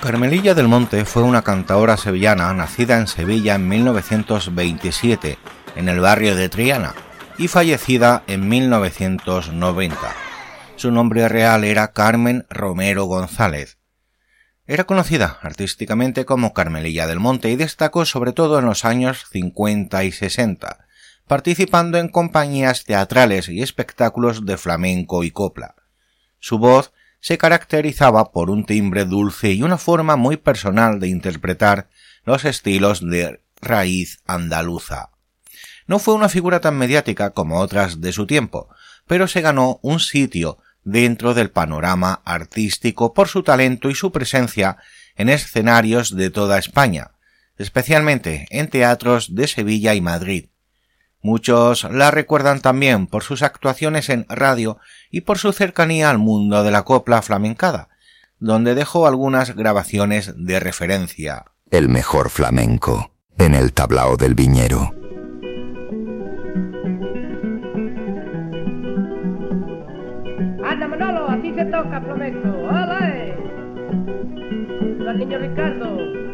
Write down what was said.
Carmelilla del Monte fue una cantaora sevillana nacida en Sevilla en 1927, en el barrio de Triana, y fallecida en 1990. Su nombre real era Carmen Romero González. Era conocida artísticamente como Carmelilla del Monte y destacó sobre todo en los años 50 y 60, participando en compañías teatrales y espectáculos de flamenco y copla. Su voz se caracterizaba por un timbre dulce y una forma muy personal de interpretar los estilos de raíz andaluza. No fue una figura tan mediática como otras de su tiempo, pero se ganó un sitio dentro del panorama artístico por su talento y su presencia en escenarios de toda España, especialmente en teatros de Sevilla y Madrid. Muchos la recuerdan también por sus actuaciones en radio y por su cercanía al mundo de la copla flamencada, donde dejó algunas grabaciones de referencia. El mejor flamenco, en el tablao del Viñero. ¡Anda, Manolo! ¡Así se toca flamenco! ¡Hola! ¡Al niño Ricardo!